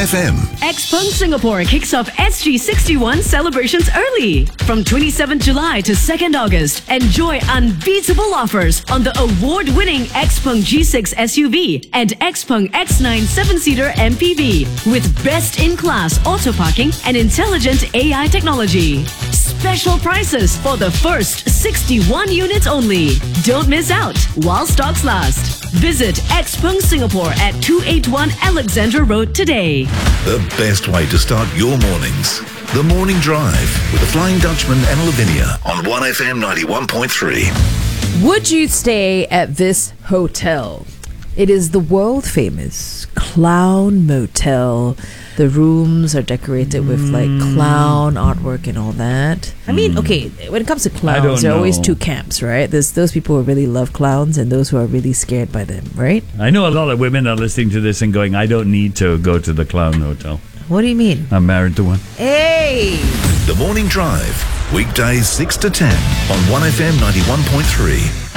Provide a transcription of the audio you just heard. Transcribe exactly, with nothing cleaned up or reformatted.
F M. Xpeng Singapore kicks off S G sixty-one celebrations early. From twenty-seventh July to second August, enjoy unbeatable offers on the award-winning Xpeng G six S U V and Xpeng X nine seven-seater M P V with best-in-class auto parking and intelligent A I technology. Special prices for the first sixty-one units only. Don't miss out while stocks last. Visit Xpeng Singapore at two eighty-one Alexandra Road today. The best way to start your mornings. The Morning Drive with the Flying Dutchman and Lavinia on one F M ninety-one point three. Would you stay at this hotel? It is the world famous Clown Motel. The rooms are decorated with like clown artwork and all that. I mean, okay, when it comes to clowns, there are always two camps, right? There's those people who really love clowns and those who are really scared by them, right? I know a lot of women are listening to this and going, I don't need to go to the clown hotel. What do you mean? I'm married to one. Hey! The Morning Drive, weekdays six to ten on one F M ninety-one point three.